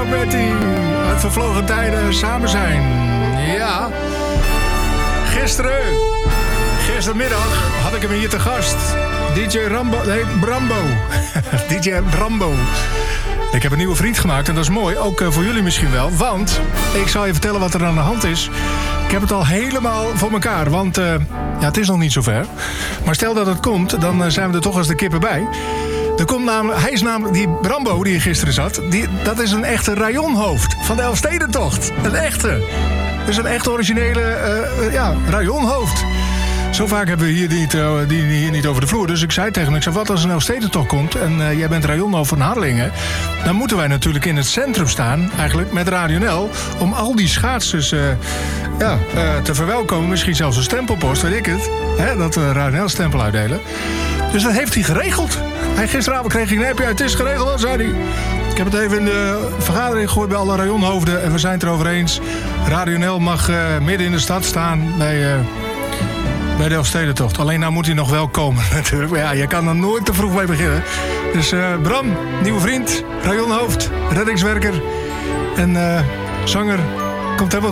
Betty. Uit vervlogen tijden samen zijn. Ja. Gistermiddag had ik hem hier te gast. DJ Brambo. DJ Brambo. Ik heb een nieuwe vriend gemaakt en dat is mooi. Ook voor jullie misschien wel. Want ik zal je vertellen wat er aan de hand is. Ik heb het al helemaal voor elkaar. Want het is nog niet zover. Maar stel dat het komt, dan zijn we er toch als de kippen bij. Hij is namelijk, die Brambo die hier gisteren zat, dat is een echte rayonhoofd van de Elfstedentocht. Een echte. Dat is een echt originele rayonhoofd. Zo vaak hebben we hier niet over de vloer. Dus ik zei tegen hem, wat als een Elfstedentocht komt en jij bent rayonhoofd van Harlingen, dan moeten wij natuurlijk in het centrum staan, eigenlijk met Radio NL, om al die schaatsers te verwelkomen. Misschien zelfs een stempelpost, weet ik het. Dat we Radio NL stempel uitdelen. Dus dat heeft hij geregeld. Gisteravond kreeg ik een appje uit, het is geregeld, zei hij. Ik heb het even in de vergadering gegooid bij alle rayonhoofden en we zijn het erover eens. Radio NL mag midden in de stad staan bij de Elfstedentocht. Alleen nou moet hij nog wel komen natuurlijk. Maar ja, je kan er nooit te vroeg mee beginnen. Dus Bram, nieuwe vriend, rayonhoofd, reddingswerker en zanger, komt helemaal